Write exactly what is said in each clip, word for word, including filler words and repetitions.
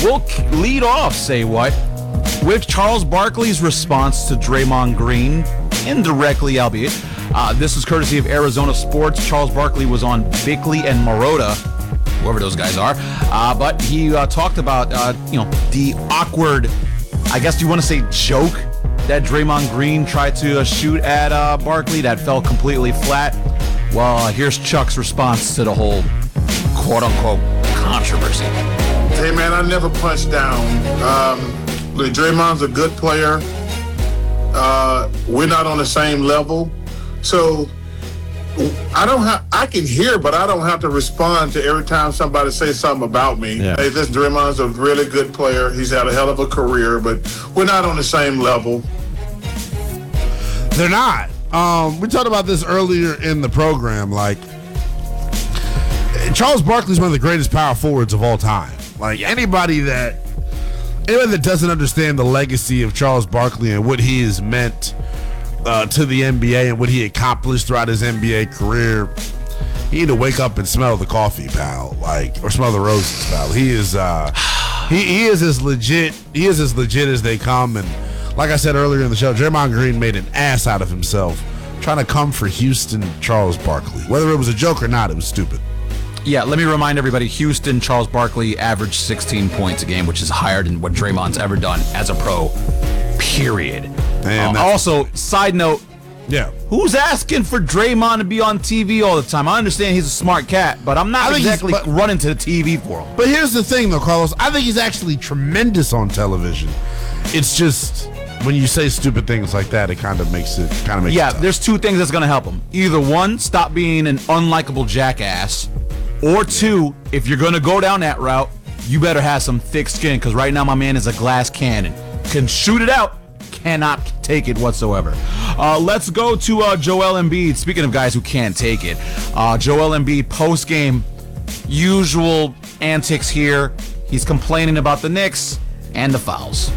we'll lead off, say what, with Charles Barkley's response to Draymond Green, indirectly albeit. Uh, this is courtesy of Arizona Sports. Charles Barkley was on Bickley and Marotta, whoever those guys are, uh, but he uh, talked about, uh, you know, the awkward, I guess you want to say joke that Draymond Green tried to uh, shoot at uh, Barkley that fell completely flat. Well, uh, here's Chuck's response to the whole quote-unquote controversy. Hey, man, I never punched down. Um, look, Draymond's a good player. Uh, we're not on the same level. So I don't have, I can hear, but I don't have to respond to every time somebody says something about me. Yeah. Hey, this Draymond's a really good player. He's had a hell of a career, but we're not on the same level. They're not. Um, we talked about this earlier in the program. Like, Charles Barkley's one of the greatest power forwards of all time. Like, anybody that anybody that doesn't understand the legacy of Charles Barkley and what he has meant Uh, to the N B A and what he accomplished throughout his N B A career, he need to wake up and smell the coffee, pal. Like, or smell the roses, pal. He is, uh, he, he is as legit. He is as legit as they come. And like I said earlier in the show, Draymond Green made an ass out of himself trying to come for Houston Charles Barkley. Whether it was a joke or not, it was stupid. Yeah, let me remind everybody, Houston Charles Barkley averaged sixteen points a game, which is higher than what Draymond's ever done as a pro, period. Uh, also, side note, yeah, who's asking for Draymond to be on T V all the time? I understand he's a smart cat, but I'm not exactly but, running to the T V for him. But here's the thing, though, Carlos. I think he's actually tremendous on television. It's just when you say stupid things like that, it kind of makes it kind of makes yeah. it tough. There's two things that's going to help him. Either one, stop being an unlikable jackass, or two, if you're going to go down that route, you better have some thick skin, because right now my man is a glass cannon, can shoot it out. Cannot take it whatsoever. Uh, let's go to uh, Joel Embiid. Speaking of guys who can't take it, uh, Joel Embiid post-game, usual antics here. He's complaining about the Knicks and the fouls.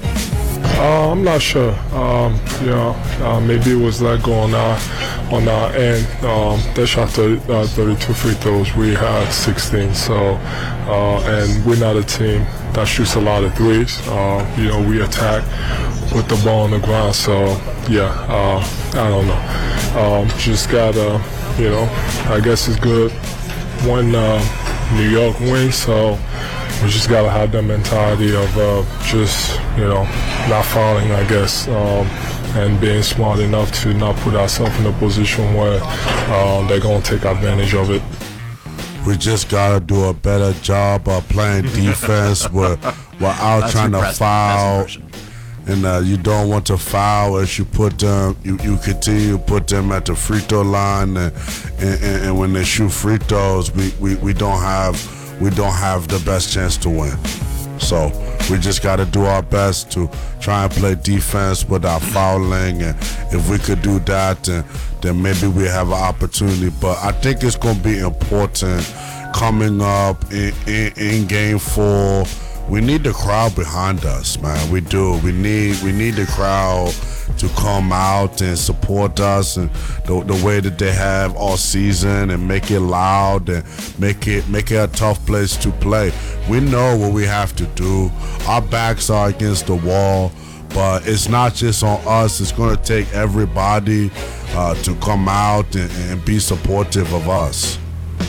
Uh, I'm not sure. Um, you know, uh, maybe it was that going on on our end. Um, they shot thirty, uh, thirty-two free throws. We had sixteen. So, uh, and we're not a team that shoots a lot of threes. Uh, you know, we attack with the ball on the ground. So, yeah, uh, I don't know. Um, just gotta, you know, I guess it's good when uh, New York wins. So we just gotta have that mentality of uh, just, you know, not fouling, I guess, um, and being smart enough to not put ourselves in a position where um, they're gonna take advantage of it. We just gotta do a better job of playing defense. We're, we're out That's trying to foul. And uh, you don't want to foul as you put them. You, you continue to put them at the free throw line, and, and, and when they shoot free throws, we, we, we don't have we don't have the best chance to win. So we just got to do our best to try and play defense without fouling, and if we could do that, then, then maybe we have an opportunity. But I think it's going to be important coming up in, in, in game four. We need the crowd behind us, man. We do. We need we need the crowd to come out and support us, and the, the way that they have all season, and make it loud and make it make it a tough place to play. We know what we have to do. Our backs are against the wall, but it's not just on us. It's going to take everybody uh, to come out and, and be supportive of us.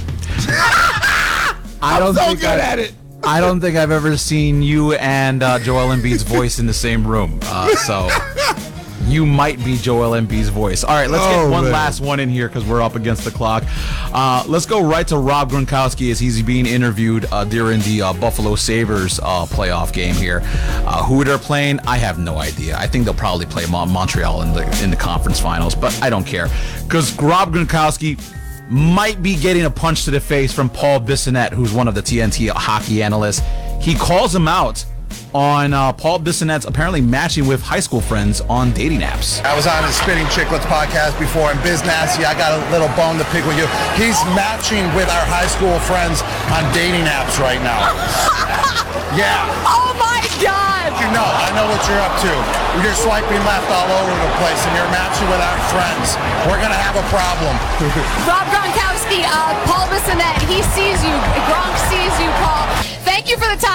I don't I'm so think good I, at it. I don't think I've ever seen you and uh, Joel Embiid's voice in the same room. Uh, so you might be Joel Embiid's voice. All right, let's oh, get one man. last one in here because we're up against the clock. Uh, let's go right to Rob Gronkowski as he's being interviewed uh, during the uh, Buffalo Sabres uh, playoff game here. Uh, who they're playing, I have no idea. I think they'll probably play Mon- Montreal in the in the conference finals, but I don't care because Rob Gronkowski might be getting a punch to the face from Paul Bissonnette, who's one of the T N T hockey analysts. He calls him out on uh, Paul Bissonnette's apparently matching with high school friends on dating apps. I was on the Spitting Chicklets podcast before, and Biz Nasty, I got a little bone to pick with you. He's matching with our high school friends on dating apps right now. Yeah. Oh my God! You know, I know what you're up to. You're swiping left all over the place, and you're matching with our friends. We're gonna have a problem. Rob Gronkowski, uh, Paul Bissonnette, he sees you. Gronk sees you, Paul. Thank you for the time.